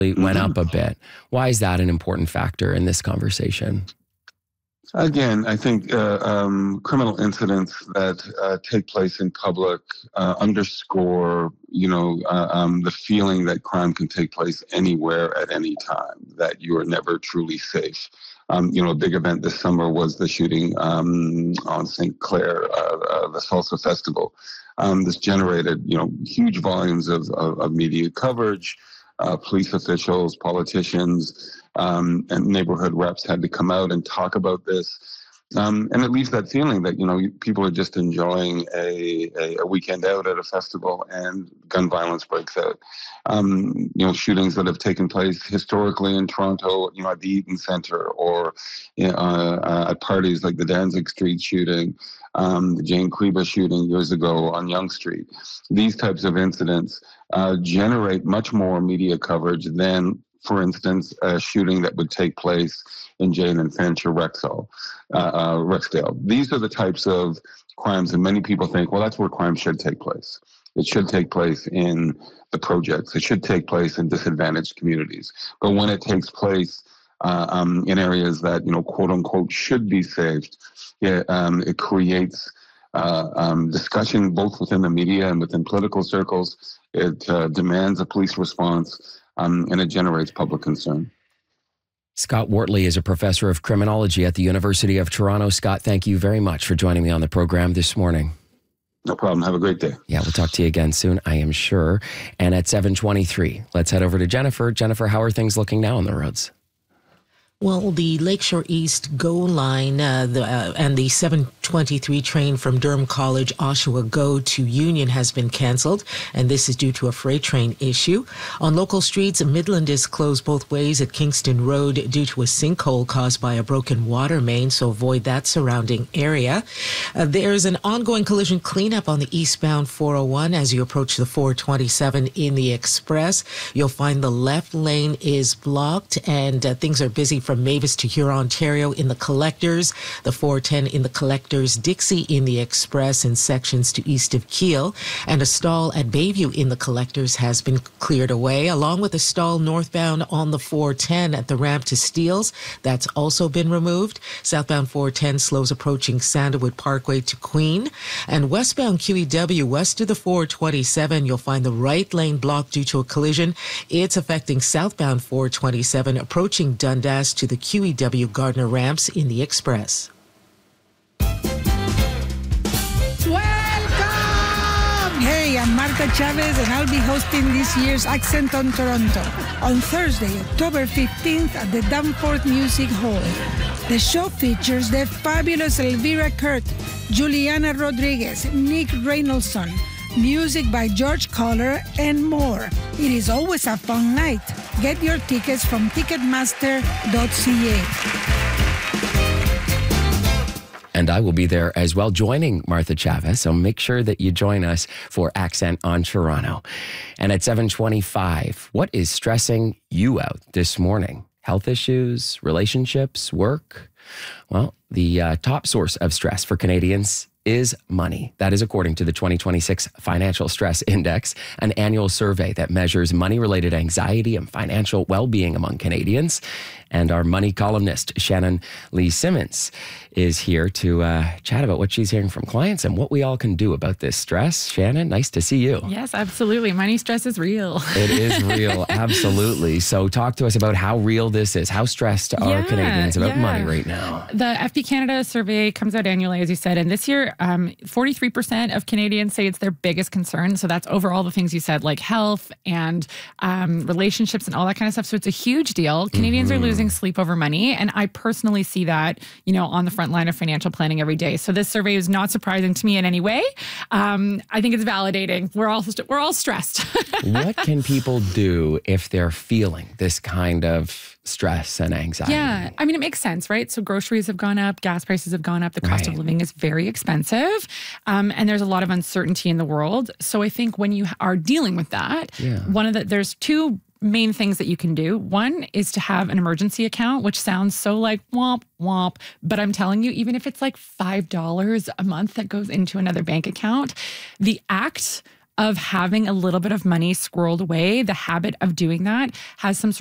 It went up a bit. Why is that an important factor in this conversation? Again, I think criminal incidents that take place in public underscore, the feeling that crime can take place anywhere at any time, that you are never truly safe. A big event this summer was the shooting on St. Clair, the Salsa Festival. This generated, huge volumes of media coverage. Police officials, politicians, and neighborhood reps had to come out and talk about this. And it leaves that feeling that, people are just enjoying a weekend out at a festival and gun violence breaks out. Shootings that have taken place historically in Toronto, at the Eaton Centre or at parties like the Danzig Street shooting, the Jane Kleba shooting years ago on Yonge Street. These types of incidents generate much more media coverage than, for instance, a shooting that would take place in Jane and Finch or Rexdale. These are the types of crimes that many people think, well, that's where crime should take place. It should take place in the projects. It should take place in disadvantaged communities. But when it takes place in areas that, quote unquote, should be saved, it creates discussion both within the media and within political circles. It demands a police response, and it generates public concern. Scott Wortley is a professor of criminology at the University of Toronto. Scott, thank you very much for joining me on the program this morning. No problem. Have a great day. Yeah, we'll talk to you again soon, I am sure. And at 7:23, let's head over to Jennifer. Jennifer, how are things looking now on the roads? Well, the Lakeshore East GO line and the 723 train from Durham College, Oshawa GO to Union has been cancelled, and this is due to a freight train issue. On local streets, Midland is closed both ways at Kingston Road due to a sinkhole caused by a broken water main, so avoid that surrounding area. There's an ongoing collision cleanup on the eastbound 401 as you approach the 427 in the Express. You'll find the left lane is blocked, and things are busy from Mavis to Huron, Ontario in the Collectors, the 410 in the Collectors, Dixie in the Express in sections to east of Kiel, and a stall at Bayview in the Collectors has been cleared away, along with a stall northbound on the 410 at the ramp to Steeles. That's also been removed. Southbound 410 slows approaching Sandalwood Parkway to Queen, and westbound QEW west of the 427, you'll find the right lane blocked due to a collision. It's affecting southbound 427 approaching Dundas to the QEW Gardner ramps in the Express. Welcome! Hey, I'm Marta Chavez, and I'll be hosting this year's Accent on Toronto on Thursday, October 15th at the Danforth Music Hall. The show features the fabulous Elvira Kurt, Juliana Rodriguez, Nick Reynoldson, music by George Kohler, and more. It is always a fun night. Get your tickets from ticketmaster.ca. And I will be there as well, joining Martha Chavez. So make sure that you join us for Accent on Toronto. And at 7:25, what is stressing you out this morning? Health issues, relationships, work? Well, the top source of stress for Canadians is money. That is according to the 2026 Financial Stress Index, an annual survey that measures money-related anxiety and financial well-being among Canadians. And our money columnist, Shannon Lee Simmons, is here to chat about what she's hearing from clients and what we all can do about this stress. Shannon, nice to see you. Yes, absolutely. Money stress is real. It is real, absolutely. So talk to us about how real this is. How stressed are Canadians about money right now? The FP Canada survey comes out annually, as you said, and this year, 43% of Canadians say it's their biggest concern. So that's over all the things you said, like health and relationships and all that kind of stuff. So it's a huge deal. Canadians are losing sleep over money. And I personally see that, on the front line of financial planning every day. So this survey is not surprising to me in any way. I think it's validating. We're all stressed. What can people do if they're feeling this kind of stress and anxiety? Yeah, I mean, it makes sense, right? So groceries have gone up, gas prices have gone up, the cost of living is very expensive, and there's a lot of uncertainty in the world. So I think when you are dealing with that, there's two main things that you can do. One is to have an emergency account, which sounds so like womp womp, but I'm telling you, even if it's like $5 a month that goes into another bank account, the act of having a little bit of money squirreled away, the habit of doing that has some sort